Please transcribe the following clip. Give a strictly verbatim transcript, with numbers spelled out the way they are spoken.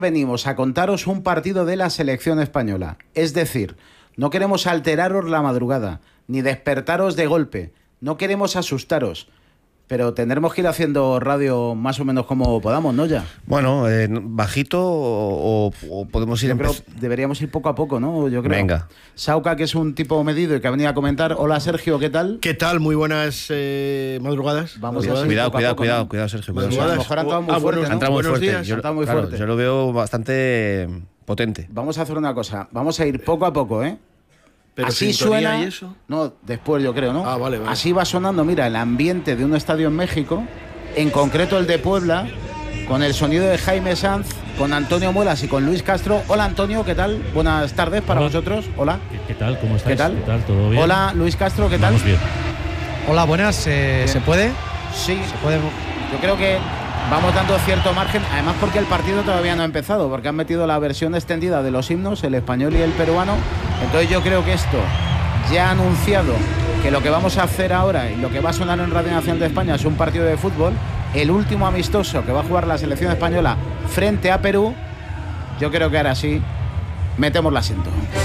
Venimos a contaros un partido de la selección española. Es decir, no queremos alteraros la madrugada, ni despertaros de golpe. No queremos asustaros. Pero tendremos que ir haciendo radio más o menos como podamos, ¿no? Ya. Bueno, eh, bajito o, o podemos ir... Yo creo deberíamos ir poco a poco, ¿no? Yo creo. Venga. Sauca, que es un tipo medido y que ha venido a comentar. Hola, Sergio, ¿qué tal? ¿Qué tal? Muy buenas eh, madrugadas. Vamos cuidado, a cuidado, poco cuidado, a poco, cuidado, ¿no? cuidado, Sergio. Cuidado. A lo mejor han entrado muy Ah, fuerte, buenos- ¿no? Entra muy buenos fuerte. días. Yo, Entra muy claro, fuerte. yo lo veo bastante potente. Vamos a hacer una cosa. Vamos a ir poco a poco, ¿eh? Pero Así sintonía suena. y eso. No, después yo creo, ¿no? Ah, vale, vale. Así va sonando, mira, el ambiente de un estadio en México, en concreto el de Puebla, con el sonido de Jaime Sanz, con Antonio Muelas y con Luis Castro. Hola, Antonio, ¿qué tal? Buenas tardes para Hola. vosotros. Hola. ¿Qué, qué tal? ¿Cómo estáis? ¿Qué tal? ¿Qué tal? ¿Todo bien? Hola, Luis Castro, ¿qué tal? Vamos bien. Hola, buenas. Eh, ¿Se puede? Sí, ¿Se puede? yo creo que vamos dando cierto margen, además porque el partido todavía no ha empezado, porque han metido la versión extendida de los himnos, el español y el peruano. Entonces yo creo que esto ya ha anunciado que lo que vamos a hacer ahora y lo que va a sonar en Radio Nacional de España es un partido de fútbol, el último amistoso que va a jugar la selección española frente a Perú. Yo creo que ahora sí metemos el asiento.